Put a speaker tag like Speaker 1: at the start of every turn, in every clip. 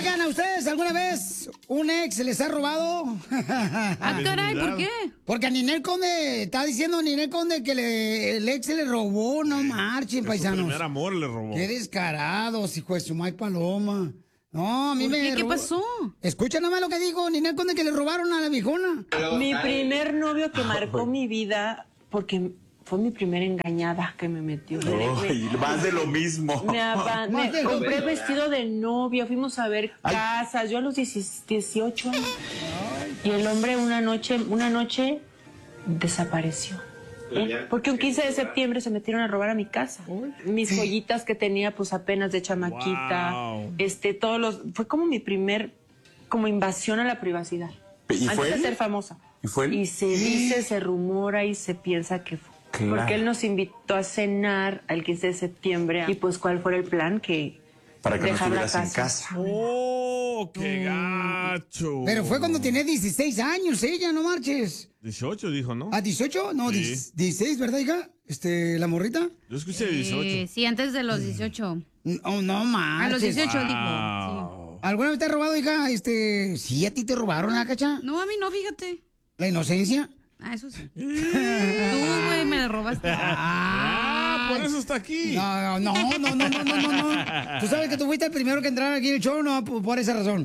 Speaker 1: Oigan, ¿a ustedes alguna vez un ex les ha robado?
Speaker 2: Ah, caray, ¿por qué?
Speaker 1: Porque a Ninel Conde, está diciendo Ninel Conde que el ex se le robó, no marchen, paisanos.
Speaker 3: Su primer amor le robó.
Speaker 1: Qué descarados, hijo de su May Paloma. No, a mí me...
Speaker 2: ¿Qué pasó?
Speaker 1: Escucha nada más lo que dijo Ninel Conde, que le robaron a la viejona.
Speaker 4: Mi primer novio que marcó mi vida, porque fue mi primera engañada que me metió.
Speaker 5: Más de lo mismo.
Speaker 4: Me compré vestido de novia, fuimos a ver casas, yo a los 18 años. Y el hombre una noche desapareció. Porque un 15 de septiembre se metieron a robar a mi casa. Mis joyitas que tenía pues apenas de chamaquita. Wow. Fue como mi primer invasión a la privacidad.
Speaker 5: ¿Y
Speaker 4: antes
Speaker 5: fue
Speaker 4: de
Speaker 5: él?
Speaker 4: ser famosa.
Speaker 5: ¿Y fue él?
Speaker 4: Y se dice, se rumora y se piensa que fue.
Speaker 5: Claro.
Speaker 4: Porque él nos invitó a cenar el 15 de septiembre. Y pues, ¿cuál fue el plan?
Speaker 5: Para que no
Speaker 4: dejar la
Speaker 5: estuvieras en casa.
Speaker 3: ¡Oh, qué gacho!
Speaker 1: Pero fue cuando tenía 16 años ella, no marches.
Speaker 3: 18 dijo, ¿no?
Speaker 1: ¿A 18? No,
Speaker 3: Sí.
Speaker 1: 16, ¿verdad, hija? ¿La morrita?
Speaker 3: Yo escuché 18.
Speaker 2: Sí, antes de los 18.
Speaker 1: No marches.
Speaker 2: A los 18
Speaker 3: Wow.
Speaker 2: dijo.
Speaker 1: ¿Alguna vez te ha robado, hija? Sí, a ti te robaron, ¿ah, cacha?
Speaker 2: No, a mí no, fíjate.
Speaker 1: ¿La inocencia?
Speaker 2: Ah, eso sí. Tú, güey, me la robaste.
Speaker 3: Por eso está aquí.
Speaker 1: No. Tú sabes que tú fuiste el primero que entrar aquí en el show, no, por esa razón.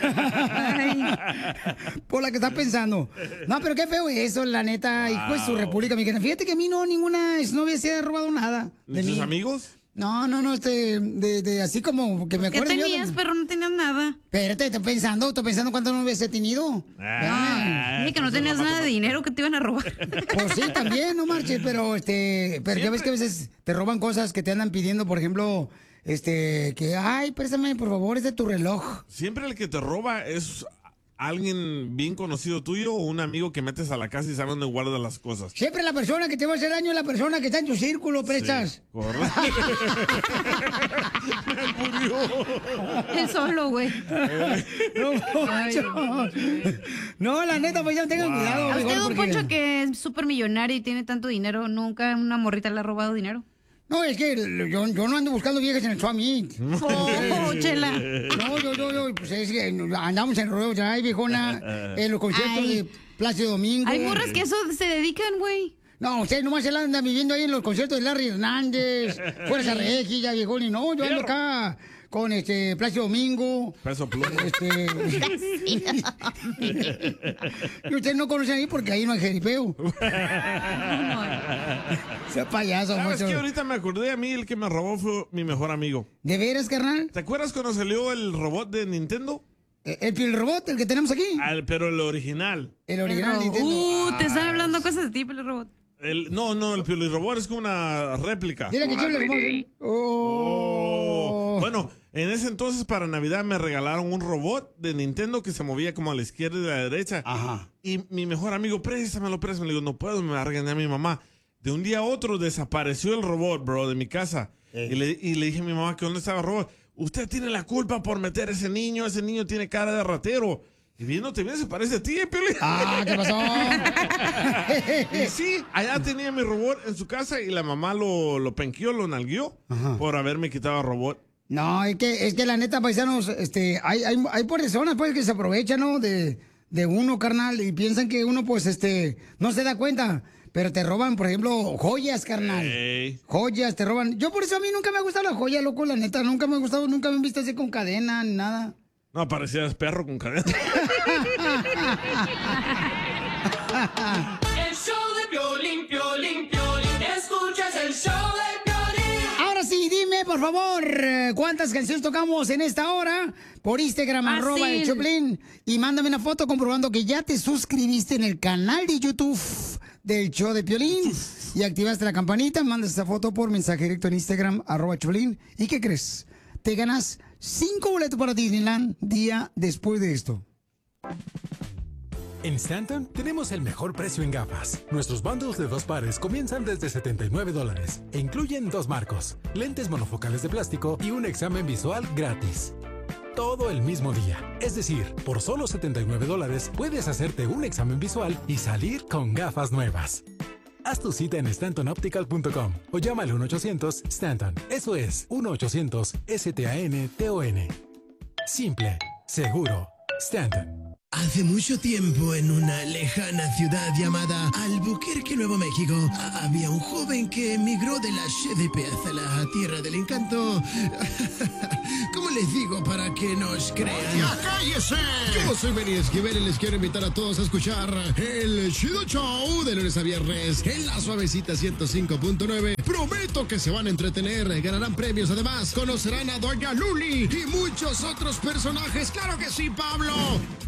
Speaker 1: Por la que estás pensando. No, pero qué feo eso, la neta. Hijo de su República Mexicana. Fíjate que a mí ninguna exnovia se ha robado nada.
Speaker 3: ¿De tus amigos?
Speaker 1: No, así como que me
Speaker 2: ¿Qué
Speaker 1: acuerdo.
Speaker 2: tenías, pero no tenías nada?
Speaker 1: Espérate, estoy pensando cuántas novias he tenido.
Speaker 2: Dije que no tenías nada de dinero que te iban a robar.
Speaker 1: Pues sí, también, no marches, pero ya ves que a veces te roban cosas que te andan pidiendo, por ejemplo, ay, préstame, por favor, es de tu reloj.
Speaker 3: Siempre el que te roba es alguien bien conocido tuyo o un amigo que metes a la casa y sabe dónde guarda las cosas.
Speaker 1: Siempre la persona que te va a hacer daño es la persona que está en tu círculo, prestas.
Speaker 3: Sí, correcto. Me murió.
Speaker 2: Él solo, güey.
Speaker 1: No, la neta, pues ya tengan cuidado.
Speaker 2: ¿A usted,
Speaker 1: mejor,
Speaker 2: don
Speaker 1: porque-
Speaker 2: Poncho, que es súper millonario y tiene tanto dinero, nunca una morrita le ha robado dinero?
Speaker 1: No, es que yo no ando buscando viejas en el Swami.
Speaker 2: Oh, chela.
Speaker 1: No, yo, pues es que andamos en Rodeo Drive, viejona, en los conciertos de Plácido Domingo.
Speaker 2: Hay morras que eso se dedican, güey.
Speaker 1: No, usted nomás se la anda viviendo ahí en los conciertos de Larry Hernández, Fuerza Régida, viejón, y no, yo ando acá con Plácido Domingo.
Speaker 3: Peso pluma.
Speaker 1: Y ustedes no conocen ahí porque ahí no hay jeripeo. Sea payaso,
Speaker 3: ¿Sabes
Speaker 1: mucho.
Speaker 3: qué? Ahorita me acordé, a mí el que me robó fue mi mejor amigo.
Speaker 1: ¿De veras, carnal?
Speaker 3: ¿Te acuerdas cuando salió el robot de Nintendo?
Speaker 1: ¿El robot, el que tenemos aquí?
Speaker 3: Pero el original.
Speaker 1: El original Nintendo.
Speaker 2: Te están hablando cosas de ti, el robot.
Speaker 3: No, el Piolirobot es como una réplica.
Speaker 1: Mira que chulo, hermoso. Oh.
Speaker 3: Bueno, en ese entonces para Navidad me regalaron un robot de Nintendo que se movía como a la izquierda y a la derecha.
Speaker 1: Ajá.
Speaker 3: Y mi mejor amigo, préstamelo. Le digo, no puedo, me va a regañar mi mamá. De un día a otro desapareció el robot, bro, de mi casa. Y le dije a mi mamá que dónde estaba el robot. Usted tiene la culpa por meter a ese niño tiene cara de ratero. Y viéndote bien se parece a ti, Piolín.
Speaker 1: Ah, ¿qué pasó?
Speaker 3: Y sí, allá tenía mi robot en su casa y la mamá lo penqueó, lo nalgueó por haberme quitado el robot.
Speaker 1: No, es que la neta, paisanos, hay personas pues que se aprovechan, ¿no? De uno, carnal, y piensan que uno, pues, no se da cuenta. Pero te roban, por ejemplo, joyas, carnal.
Speaker 3: Ey.
Speaker 1: Joyas, te roban. Yo por eso a mí nunca me ha gustado la joya, loco, la neta. Nunca me ha gustado, nunca me he visto así con cadena, ni nada.
Speaker 3: No, parecías perro con cadena.
Speaker 6: El show de Piolín, Piolín, Piolín. Escuchas el show de Piolín.
Speaker 1: Ahora sí, dime, por favor, ¿cuántas canciones tocamos en esta hora? Por Instagram, @el Choplin. Y mándame una foto comprobando que ya te suscribiste en el canal de YouTube del show de Piolín. Y activaste la campanita, mandas esa foto por mensaje directo en Instagram, @Choplin. ¿Y qué crees? Te ganas 5 boletos para Disneyland día después de esto.
Speaker 7: En Stanton tenemos el mejor precio en gafas. Nuestros bundles de 2 pares comienzan desde $79 e incluyen 2 marcos, lentes monofocales de plástico y un examen visual gratis. Todo el mismo día. Es decir, por solo $79 puedes hacerte un examen visual y salir con gafas nuevas. Haz tu cita en StantonOptical.com o llama al 1-800-STANTON. Eso es 1-800-STANTON. Simple, seguro, Stanton.
Speaker 8: Hace mucho tiempo, en una lejana ciudad llamada Albuquerque, Nuevo México, había un joven que emigró de la SDP hacia la Tierra del Encanto. ¿Cómo les digo para que nos crean?
Speaker 9: ¡Ya cállese! Yo soy Benny Esquivel y les quiero invitar a todos a escuchar el Chido Show de lunes a viernes en la suavecita 105.9. Prometo que se van a entretener, ganarán premios, además conocerán a Doña Luli y muchos otros personajes. ¡Claro que sí, Pablo!